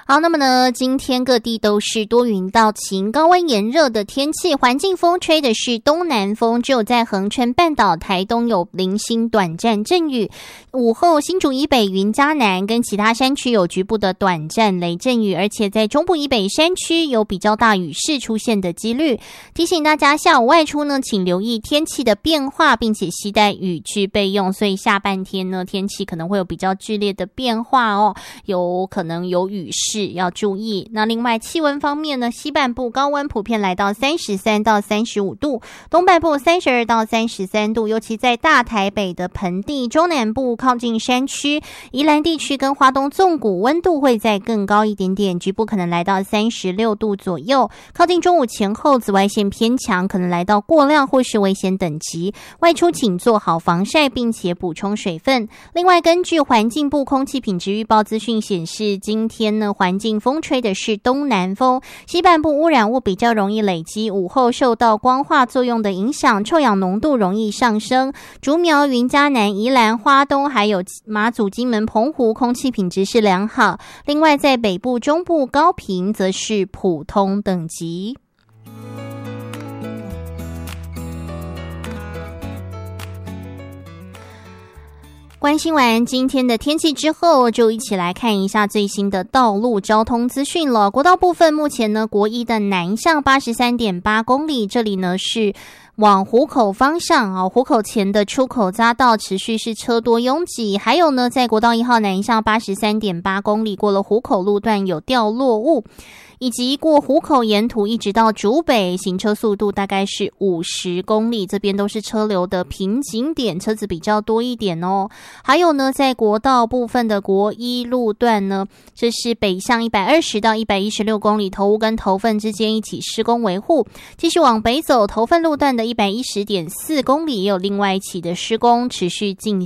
好，那么呢，今天各地都是多云到晴，高温炎热的天气，环境风吹的是东南风，只有在恒春半岛、台东有零星短暂阵雨。午后新竹以北、云嘉南跟其他山区有局部的短暂雷阵雨，而且在中部以北山区有比较大雨势出现的几率。提醒大家下午外出呢，请留意天气的变化，并且携带雨具备用。所以下半天呢，天气可能会有比较剧烈的变化哦，有可能有雨势。要注意。那另外气温方面呢，西半部高温普遍来到33到35度，东半部32到33度，尤其在大台北的盆地、中南部靠近山区、宜兰地区跟花东纵谷温度会再更高一点点，局部可能来到36度左右。靠近中午前后紫外线偏强，可能来到过量或是危险等级，外出请做好防晒并且补充水分。另外根据环境部空气品质预报资讯显示，今天呢环境风吹的是东南风，西半部污染物比较容易累积，午后受到光化作用的影响，臭氧浓度容易上升。竹苗、云嘉南、宜兰、花东还有马祖、金门、澎湖空气品质是良好。另外在北部、中部、高屏则是普通等级。关心完今天的天气之后，就一起来看一下最新的道路交通资讯了。国道部分，目前呢，国一的南向 83.8 公里，这里呢是往湖口方向湖口前的出口匝道持续是车多拥挤。还有呢，在国道1号南向 83.8 公里，过了湖口路段有掉落物。以及过湖口沿途一直到竹北，行车速度大概是50公里，这边都是车流的瓶颈点，车子比较多一点哦。还有呢，在国道部分的国一路段呢，这是北向120到116公里，头屋跟头份之间一起施工维护。继续往北走，头份路段的110.4公里也有另外一起的施工持续进